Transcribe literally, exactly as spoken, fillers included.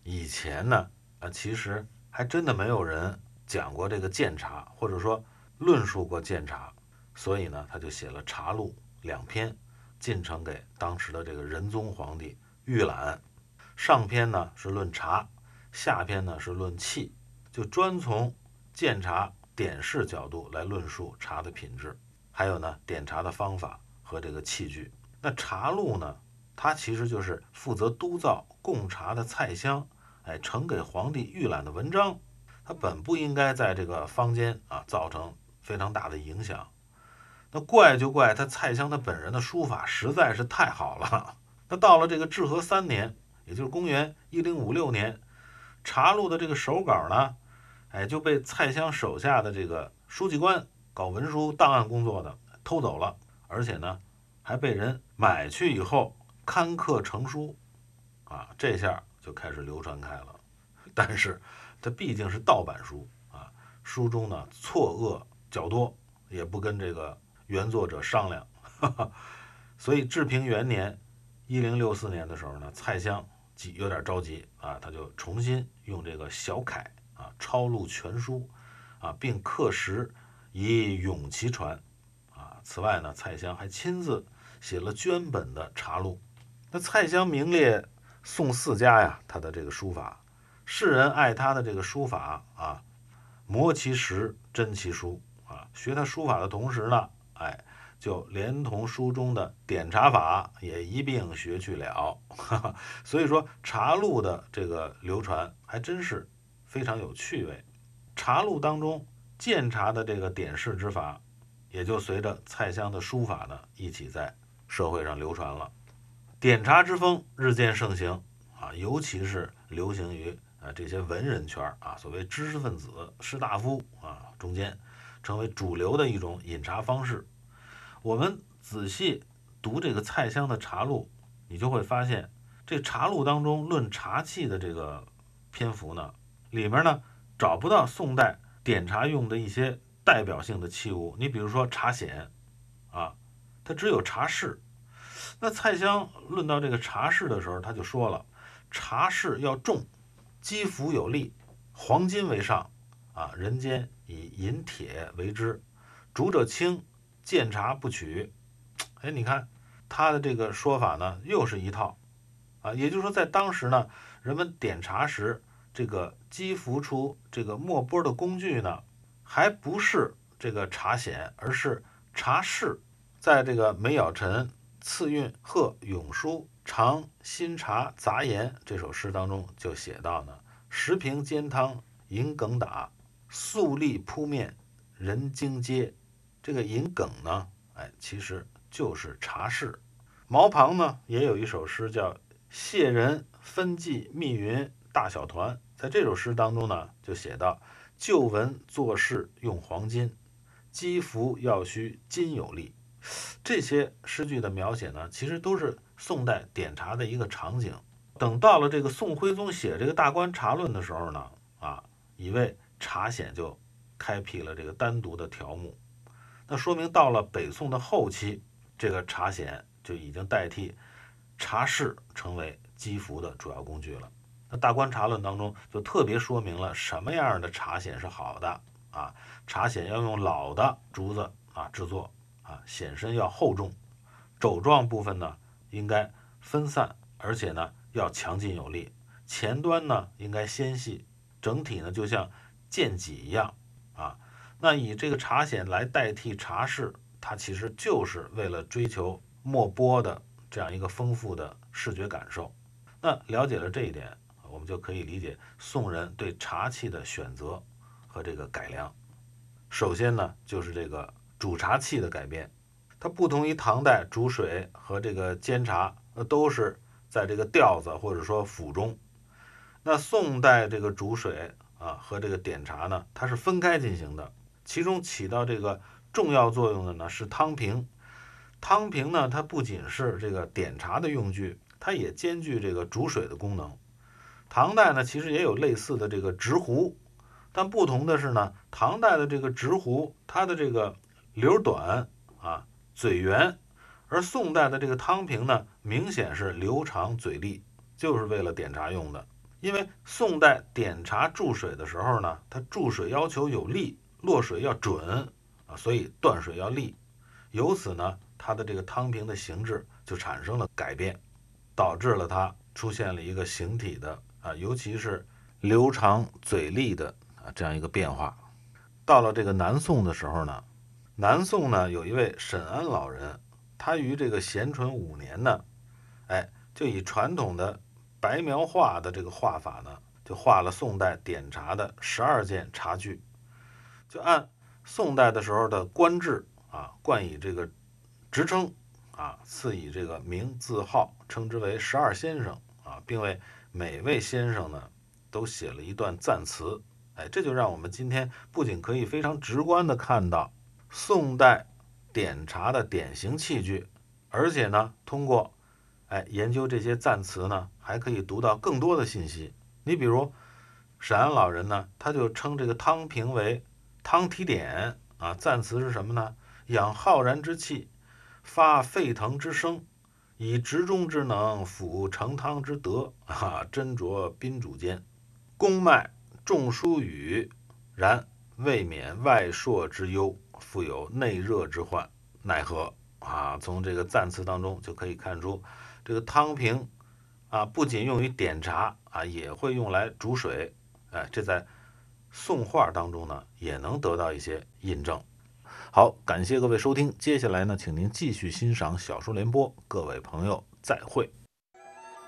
以前呢，啊，其实还真的没有人讲过这个鉴茶，或者说论述过鉴茶，所以呢，他就写了茶录两篇，进呈给当时的这个仁宗皇帝预览。上篇呢是论茶，下篇呢是论器，就专从鉴茶点试角度来论述茶的品质，还有呢点茶的方法和这个器具。那茶录呢，它其实就是负责督造供茶的菜香，哎，呈给皇帝预览的文章。它本不应该在这个坊间啊造成非常大的影响。那怪就怪他蔡襄他本人的书法实在是太好了。那到了这个至和三年，也就是公元一零五六年，茶录的这个手稿呢，哎，就被蔡襄手下的这个书记官搞文书档案工作的偷走了，而且呢，还被人买去以后刊刻成书，啊，这下就开始流传开了。但是它毕竟是盗版书啊，书中呢错愕较多，也不跟这个原作者商量，哈哈。所以治平元年一零六四年的时候呢，蔡襄急有点着急啊，他就重新用这个小楷啊抄录全书啊，并刻石以永其传啊。此外呢，蔡襄还亲自写了绢本的茶录。那蔡襄名列宋四家呀，他的这个书法，世人爱他的这个书法啊，磨其实，真其书啊。学他书法的同时呢，哎，就连同书中的点茶法也一并学去了。哈哈，所以说茶录的这个流传还真是非常有趣味。茶录当中鉴茶的这个点试之法，也就随着蔡襄的书法呢一起在社会上流传了。点茶之风日渐盛行啊，尤其是流行于啊这些文人圈啊，所谓知识分子、士大夫啊中间，成为主流的一种饮茶方式。我们仔细读这个蔡襄的茶录，你就会发现，这茶录当中论茶器的这个篇幅呢，里面呢找不到宋代点茶用的一些代表性的器物。你比如说茶筅啊，它只有茶室。那蔡襄论到这个茶室的时候，他就说了，茶室要重，基服有力，黄金为上啊，人间以银铁为之，煮者清，见茶不取。哎，你看他的这个说法呢，又是一套啊，也就是说，在当时呢，人们点茶时，这个击服出这个墨波的工具呢，还不是这个茶筅，而是茶室。在这个梅尧臣次韵贺永书尝新茶杂言这首诗当中就写到呢，十瓶煎汤银梗打，素粒铺面人精接。这个银梗呢，哎，其实就是茶室。毛庞呢也有一首诗叫谢人分记密云大小团，在这首诗当中呢就写到，旧文做事用黄金，积服要须金有力。这些诗句的描写呢，其实都是宋代点茶的一个场景。等到了这个宋徽宗写这个《大观茶论》的时候呢，啊，以为茶筅就开辟了这个单独的条目。那说明到了北宋的后期，这个茶筅就已经代替茶室成为积服的主要工具了。那《大观茶论》当中就特别说明了什么样的茶筅是好的啊，茶筅要用老的竹子啊制作。啊，筅身要厚重，肘状部分呢应该分散，而且呢要强劲有力，前端呢应该纤细，整体呢就像剑戟一样啊。那以这个茶筅来代替茶室，它其实就是为了追求墨波的这样一个丰富的视觉感受。那了解了这一点，我们就可以理解宋人对茶器的选择和这个改良。首先呢，就是这个煮茶器的改变，它不同于唐代煮水和这个煎茶，呃，都是在这个吊子或者说釜中。那宋代这个煮水啊和这个点茶呢，它是分开进行的，其中起到这个重要作用的呢是汤瓶。汤瓶呢，它不仅是这个点茶的用具，它也兼具这个煮水的功能。唐代呢，其实也有类似的这个直壶，但不同的是呢，唐代的这个直壶，它的这个流短啊，嘴圆，而宋代的这个汤瓶呢，明显是流长嘴利，就是为了点茶用的。 因为宋代点茶注水的时候呢，它注水要求有力，落水要准啊，所以断水要利。由此呢，它的这个汤瓶的形制就产生了改变，导致了它出现了一个形体的啊，尤其是流长嘴利的啊这样一个变化。到了这个南宋的时候呢，南宋呢有一位沈安老人，他于这个咸淳五年呢，哎，就以传统的白描画的这个画法呢，就画了宋代点茶的十二件茶具，就按宋代的时候的官制啊，冠以这个职称啊，赐以这个名字号，称之为十二先生啊，并为每位先生呢都写了一段赞词。哎，这就让我们今天不仅可以非常直观的看到宋代点茶的典型器具，而且呢，通过哎研究这些赞词呢，还可以读到更多的信息。你比如沈安老人呢，他就称这个汤瓶为汤提点啊，赞词是什么呢？养浩然之气，发沸腾之声，以直中之能辅成汤之德啊，斟酌宾主间，公脉重疏语，然未免外铄之忧，复有内热之患，奈何啊？从这个赞词当中就可以看出，这个汤瓶啊，不仅用于点茶啊，也会用来煮水。哎，这在宋画当中呢，也能得到一些印证。好，感谢各位收听，接下来呢，请您继续欣赏小说联播，各位朋友再会。